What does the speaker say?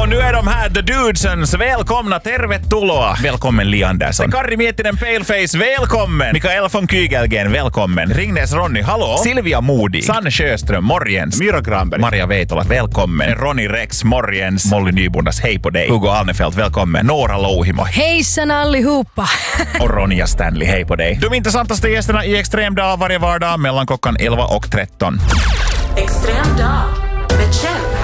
Och nu är de här, The Dudesons. Välkomna, tervetuloa. Välkommen Li Andersson. Karri Miettinen, Paleface, välkommen. Mikael von Kygelgen, välkommen. Ringnes Ronny, hallå. Silvia Modig. Sanne Sjöström, morgens. Mira Granberg. Maria Veitola, välkommen. Ronny Rex, morgens. Molly Nybundas, hej på dig. Hugo Alnefelt, välkommen. Nora Louhimo. Hejsan allihopa. Och Ronja Stanley, hej på dig. De intressantaste gästerna i Extrem dag varje vardag mellan klockan 11 och 13. Extrem dag med Kjell.